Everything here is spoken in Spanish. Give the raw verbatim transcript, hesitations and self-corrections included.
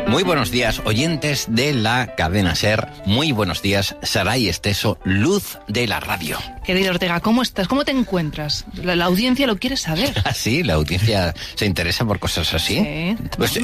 Muy buenos días, oyentes de la cadena SER. Muy buenos días, Saray Esteso, luz de la radio. Querido Ortega, ¿cómo estás? ¿Cómo te encuentras? La, la audiencia lo quiere saber. ¿Ah, sí? ¿La audiencia se interesa por cosas así? Sí. Pues